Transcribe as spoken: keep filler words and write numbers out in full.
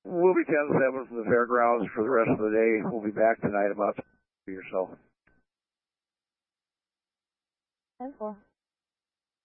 We'll be ten seven from the fairgrounds for the rest of the day. We'll be back tonight about three or so. ten four.